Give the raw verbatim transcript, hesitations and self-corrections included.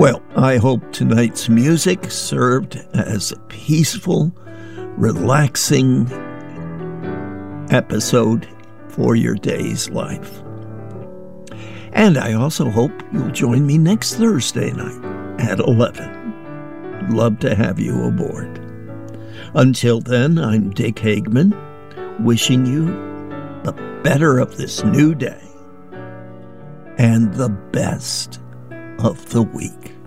Well, I hope tonight's music served as a peaceful, relaxing episode for your day's life. And I also hope you'll join me next Thursday night at eleven. Love to have you aboard. Until then, I'm Dick Hagman, wishing you the better of this new day and the best of the week.